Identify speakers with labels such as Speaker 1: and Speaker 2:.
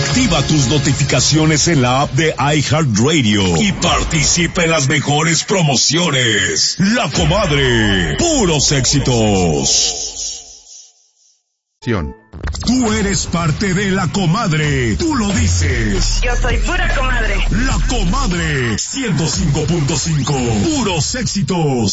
Speaker 1: Activa tus notificaciones en la app de iHeartRadio y participa en las mejores promociones. La Comadre, puros éxitos. Tú eres parte de La Comadre, tú lo dices.
Speaker 2: Yo soy pura comadre.
Speaker 1: La Comadre, 105.5, puros éxitos.